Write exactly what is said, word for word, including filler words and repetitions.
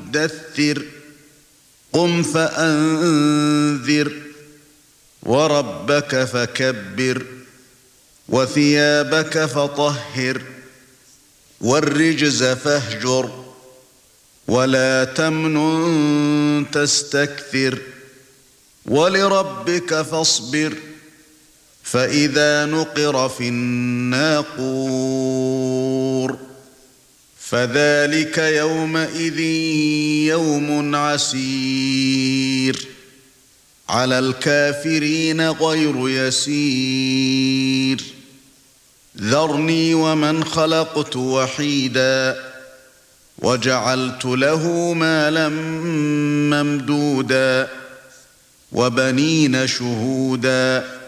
مدثر قم فأنذر وربك فكبر وثيابك فطهر والرجز فاهجر ولا تمنن تستكثر ولربك فاصبر فإذا نقر في الناقور فذلك يومئذ يوم عسير على الكافرين غير يسير ذرني ومن خلقت وحيدا وجعلت له مالا ممدودا وبنين شهودا